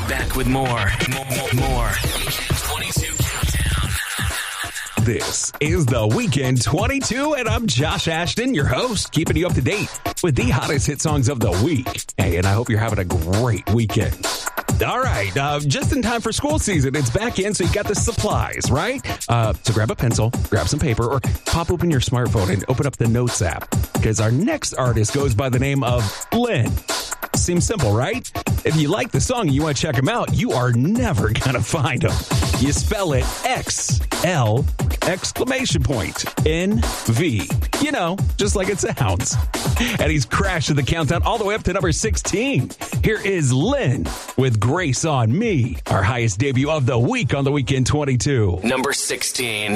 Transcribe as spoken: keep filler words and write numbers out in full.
Back with more. More. more, more. Weekend twenty-two Countdown. This is the Weekend twenty-two, and I'm Josh Ashton, your host, keeping you up to date with the hottest hit songs of the week. Hey, and I hope you're having a great weekend. All right, uh, just in time for school season. It's back in, so you got the supplies, right? Uh, so grab a pencil, grab some paper, or pop open your smartphone and open up the Notes app, because our next artist goes by the name of Lynn. Seems simple, right? If you like the song and you want to check him out, you are never going to find him. You spell it X L exclamation point N V. You know, just like it sounds. And he's crashed the countdown all the way up to number sixteen. Here is Lynn with Grace on Me, our highest debut of the week on the Weekend twenty-two. Number sixteen.